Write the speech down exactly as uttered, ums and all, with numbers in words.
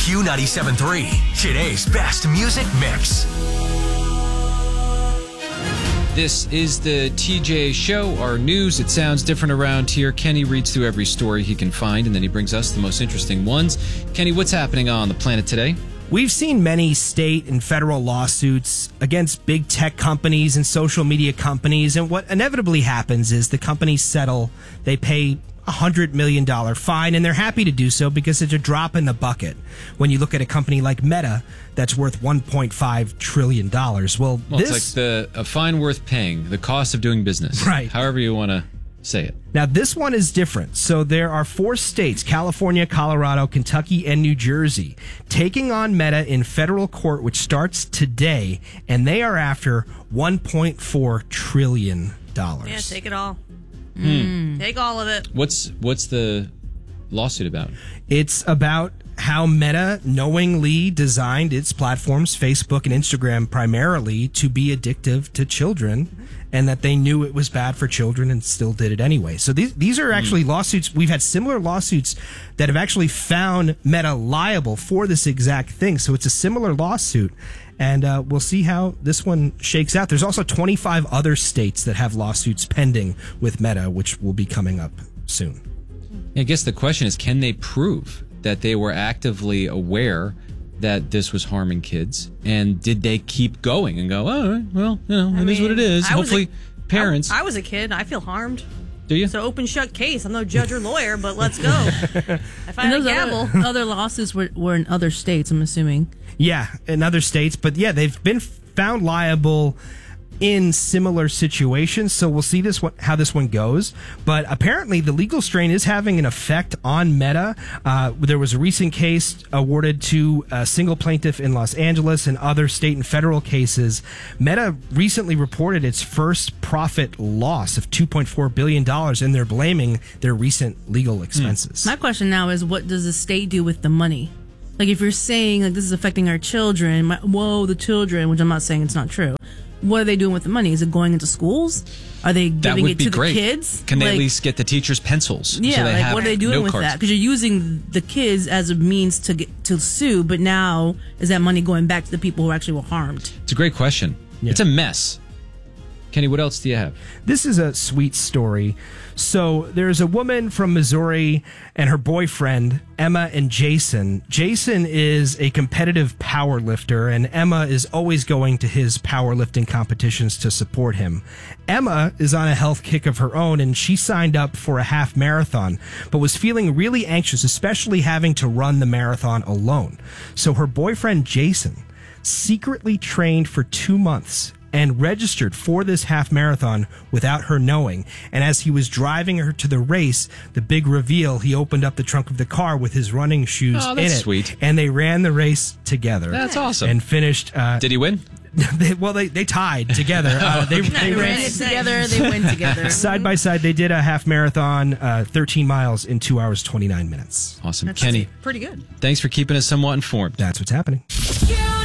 Q ninety-seven point three, today's best music mix. This is the T J Show, our news. It sounds different around here. Kenny reads through every story he can find, and then he brings us the most interesting ones. Kenny, what's happening on the planet today? We've seen many state and federal lawsuits against big tech companies and social media companies, and what inevitably happens is the companies settle, they pay a one hundred million dollars fine, and they're happy to do so because it's a drop in the bucket when you look at a company like Meta that's worth one point five trillion dollars. Well, well this... it's like the a fine worth paying, the cost of doing business. Right. However you want to say it. Now, this one is different. So there are four states, California, Colorado, Kentucky, and New Jersey, taking on Meta in federal court, which starts today, and they are after one point four trillion dollars. Yeah, take it all. Hmm. Take all of it. What's what's the lawsuit about? It's about how Meta knowingly designed its platforms, Facebook and Instagram primarily, to be addictive to children, and that they knew it was bad for children and still did it anyway. So these these are actually mm. lawsuits. We've had similar lawsuits that have actually found Meta liable for this exact thing. So it's a similar lawsuit, and uh, we'll see how this one shakes out. There's also twenty-five other states that have lawsuits pending with Meta, which will be coming up soon. I guess the question is, can they prove that they were actively aware that this was harming kids, and did they keep going and go, oh, all right, well, you know, I it mean, is what it is. I Hopefully, a, parents. I, I was a kid. I feel harmed. Do you? It's an open shut case. I'm no judge or lawyer, but let's go. If I had a gavel. Other, other lawsuits were, were in other states, I'm assuming. Yeah, in other states, but yeah, they've been found liable in similar situations, so we'll see this one, how this one goes. But apparently the legal strain is having an effect on Meta. Uh, there was a recent case awarded to a single plaintiff in Los Angeles and other state and federal cases. Meta recently reported its first profit loss of two point four billion dollars, and they're blaming their recent legal expenses. My question now is, what does the state do with the money? Like, if you're saying like this is affecting our children, my, whoa, the children, which I'm not saying it's not true. What are they doing with the money? Is it going into schools? Are they that giving would it be to great. the kids? Can they like, at least get the teachers pencils? Yeah, so they like have what are they doing note with cards? that? Because you're using the kids as a means to get to sue, but now is that money going back to the people who actually were harmed? It's a great question. Yeah. It's a mess. Kenny, what else do you have? This is a sweet story. So there's a woman from Missouri and her boyfriend, Emma and Jason. Jason is a competitive power lifter, and Emma is always going to his powerlifting competitions to support him. Emma is on a health kick of her own, and she signed up for a half marathon, but was feeling really anxious, especially having to run the marathon alone. So her boyfriend, Jason, secretly trained for two months and registered for this half marathon without her knowing. And as he was driving her to the race, the big reveal, he opened up the trunk of the car with his running shoes oh, in that's it. Sweet. And they ran the race together. That's awesome. And finished. Uh, Did he win? they, well, they, they tied together. Uh, they, they, they ran it together. They went together. Side by side, they did a half marathon, uh, thirteen miles in two hours, twenty-nine minutes. Awesome. That's Kenny, pretty good. Thanks for keeping us somewhat informed. That's what's happening. Yeah.